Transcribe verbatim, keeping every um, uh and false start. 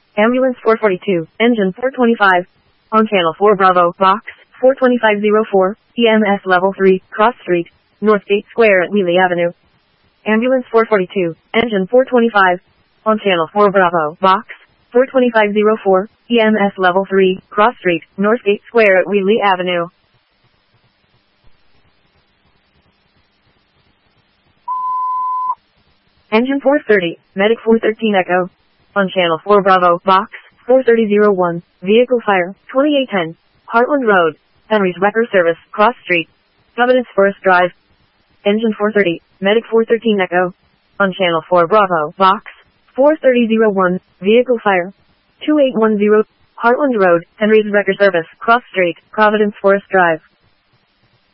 Ambulance four forty-two, engine four twenty-five. On channel four Bravo, box four twenty-five oh four, E M S level three, Cross Street, Northgate Square at Wheelie Avenue. Ambulance four forty-two, engine four twenty-five. On channel four Bravo, box four twenty-five oh four, E M S level three, Cross Street, Northgate Square at Wheelie Avenue. Engine four thirty, Medic four thirteen Echo. On channel four Bravo, box four thirty oh one, vehicle fire, twenty-eight ten, Heartland Road, Henry's Wrecker Service, Cross Street, Providence Forest Drive. Engine four thirty, Medic four thirteen Echo. On channel four Bravo, box four thirty oh one, vehicle fire, two eight one zero, Heartland Road, Henry's Wrecker Service, Cross Street, Providence Forest Drive.